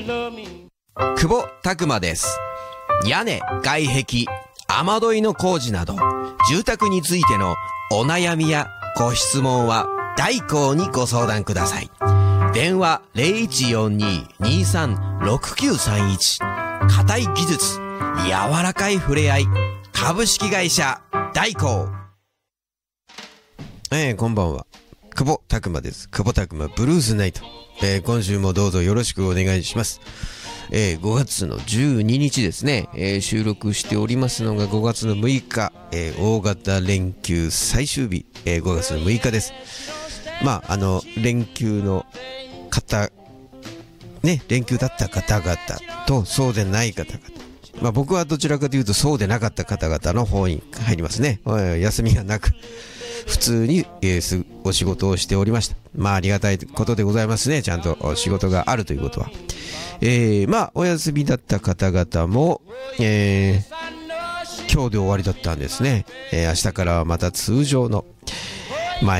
久保拓磨です。屋根、外壁、雨どいの工事など住宅についてのお悩みやご質問は大光にご相談ください。電話 0142-236931。固い技術、柔らかい触れ合い、株式会社大光。こんばんは、久保拓磨です。久保拓磨ブルースナイト。今週もどうぞよろしくお願いします。5月の12日ですね、収録しておりますのが5月の6日、大型連休最終日、5月の6日です。連休の方ね、連休だった方々とそうでない方々、僕はどちらかというとそうでなかった方々の方に入りますね。休みがなく普通に、お仕事をしておりました。ありがたいことでございますね。ちゃんと仕事があるということは。お休みだった方々も、今日で終わりだったんですね。明日からはまた通常の、